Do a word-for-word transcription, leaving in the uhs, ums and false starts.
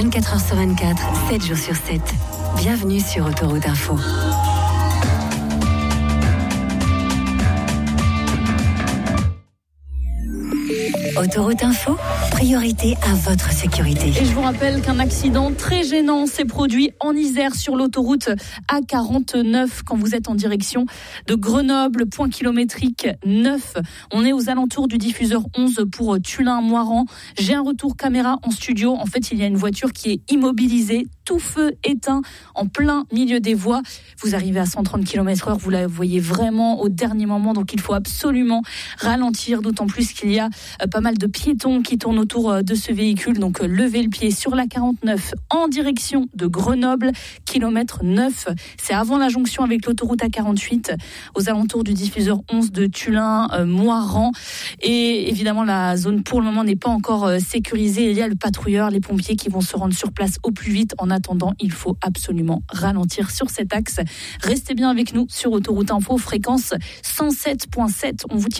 vingt-quatre heures sur vingt-quatre, sept jours sur sept. Bienvenue sur Autoroute Info. Autoroute Info, priorité à votre sécurité. Et je vous rappelle qu'un accident très gênant s'est produit en Isère sur l'autoroute A quarante-neuf quand vous êtes en direction de Grenoble, point kilométrique neuf. On est aux alentours du diffuseur onze pour Tullin-Moiran. J'ai un retour caméra en studio. En fait, il y a une voiture qui est immobilisée, tout feu éteint en plein milieu des voies. Vous arrivez à cent trente kilomètres heure, vous la voyez vraiment au dernier moment, donc il faut absolument ralentir, d'autant plus qu'il y a pas mal de piétons qui tournent autour de ce véhicule. Donc levez le pied sur la quarante-neuf en direction de Grenoble, kilomètre neuf. C'est avant la jonction avec l'autoroute A quarante-huit, aux alentours du diffuseur onze de Tullin-Moiran. Et évidemment, la zone pour le moment n'est pas encore sécurisée. Il y a le patrouilleur, les pompiers qui vont se rendre sur place au plus vite. En attendant, il faut absolument ralentir sur cet axe. Restez bien avec nous sur Autoroute Info, fréquence cent sept virgule sept. On vous tient